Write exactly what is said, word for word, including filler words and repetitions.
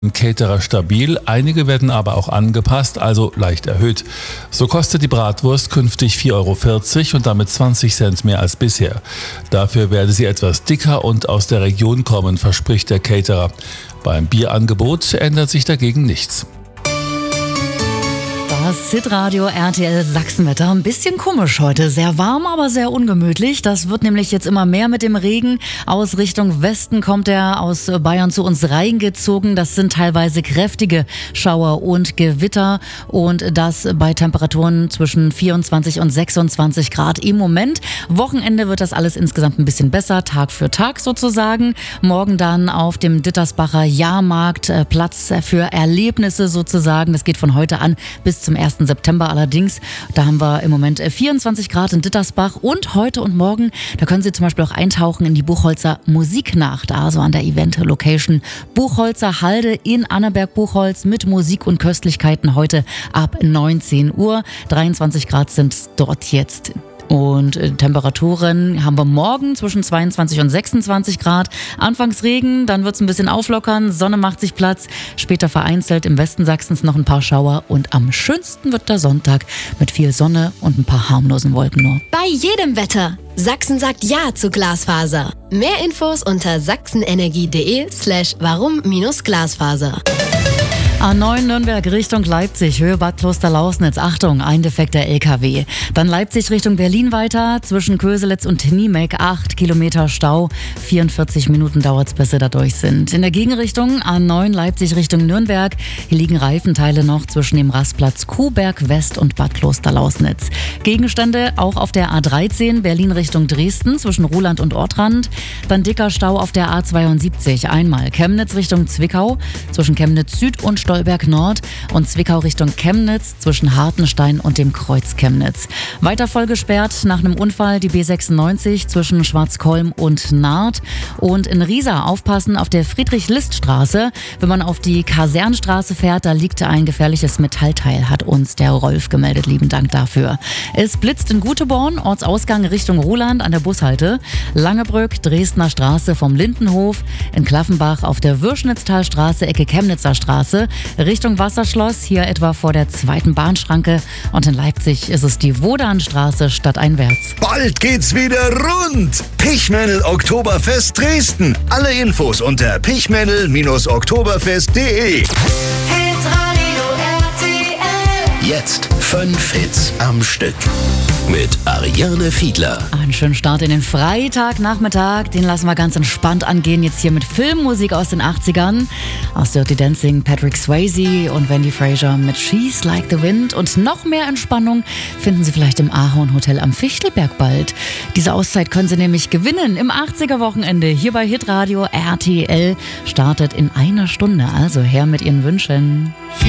Caterer stabil, einige werden aber auch angepasst, also leicht erhöht. So kostet die Bratwurst künftig vier Euro vierzig und damit zwanzig Cent mehr als bisher. Dafür werde sie etwas dicker und aus der Region kommen, verspricht der Caterer. Beim Bierangebot ändert sich dagegen nichts. Das Hitradio R T L Sachsenwetter. Ein bisschen komisch heute. Sehr warm, aber sehr ungemütlich. Das wird nämlich jetzt immer mehr mit dem Regen. Aus Richtung Westen kommt er aus Bayern zu uns reingezogen. Das sind teilweise kräftige Schauer und Gewitter. Und das bei Temperaturen zwischen vierundzwanzig und sechsundzwanzig Grad im Moment. Wochenende wird das alles insgesamt ein bisschen besser. Tag für Tag sozusagen. Morgen dann auf dem Dittersbacher Jahrmarkt. Platz für Erlebnisse sozusagen. Das geht von heute an bis zum ersten September allerdings. Da haben wir im Moment vierundzwanzig Grad in Dittersbach und heute und morgen, da können Sie zum Beispiel auch eintauchen in die Buchholzer Musiknacht, also an der Event-Location Buchholzer Halde in Annaberg-Buchholz mit Musik und Köstlichkeiten heute ab neunzehn Uhr. dreiundzwanzig Grad sind dort jetzt. Und äh, Temperaturen haben wir morgen zwischen zweiundzwanzig und sechsundzwanzig Grad. Anfangs Regen, dann wird es ein bisschen auflockern, Sonne macht sich Platz. Später vereinzelt im Westen Sachsens noch ein paar Schauer. Und am schönsten wird der Sonntag mit viel Sonne und ein paar harmlosen Wolken nur. Bei jedem Wetter. Sachsen sagt Ja zu Glasfaser. Mehr Infos unter sachsenenergie.de slash warum minus Glasfaser. A neun Nürnberg Richtung Leipzig, Höhe Bad Klosterlausnitz. Achtung, ein defekter L K W. Dann Leipzig Richtung Berlin weiter, zwischen Köselitz und Niemek. acht Kilometer Stau, vierundvierzig Minuten dauert's, bis sie da durch sind. In der Gegenrichtung A neun Leipzig Richtung Nürnberg. Hier liegen Reifenteile noch zwischen dem Rastplatz Kuhberg West und Bad Klosterlausnitz. Gegenstände auch auf der A dreizehn Berlin Richtung Dresden, zwischen Ruhland und Ortrand. Dann dicker Stau auf der A zweiundsiebzig. Einmal Chemnitz Richtung Zwickau, zwischen Chemnitz Süd und Stolberg Nord und Zwickau Richtung Chemnitz zwischen Hartenstein und dem Kreuz Chemnitz. Weiter voll gesperrt nach einem Unfall die B sechsundneunzig zwischen Schwarzkolm und Naht. Und in Riesa aufpassen auf der Friedrich-List-Straße. Wenn man auf die Kasernstraße fährt, da liegt ein gefährliches Metallteil, hat uns der Rolf gemeldet. Lieben Dank dafür. Es blitzt in Guteborn, Ortsausgang Richtung Ruhland an der Bushalte. Langebrück, Dresdner Straße vom Lindenhof. In Klaffenbach auf der Würschnitztalstraße, Ecke Chemnitzer Straße. Richtung Wasserschloss, hier etwa vor der zweiten Bahnschranke. Und in Leipzig ist es die Wodanstraße stadteinwärts. Bald geht's wieder rund! Pichmännel Oktoberfest Dresden. Alle Infos unter pichmännel Oktoberfest punkt de. Jetzt fünf Hits am Stück mit Ariane Fiedler. Einen schönen Start in den Freitagnachmittag. Den lassen wir ganz entspannt angehen. Jetzt hier mit Filmmusik aus den achtzigern. Aus Dirty Dancing Patrick Swayze und Wendy Fraser mit She's Like the Wind. Und noch mehr Entspannung finden Sie vielleicht im Ahorn Hotel am Fichtelberg bald. Diese Auszeit können Sie nämlich gewinnen im achtziger-Wochenende. Hier bei Hitradio R T L startet in einer Stunde. Also her mit Ihren Wünschen.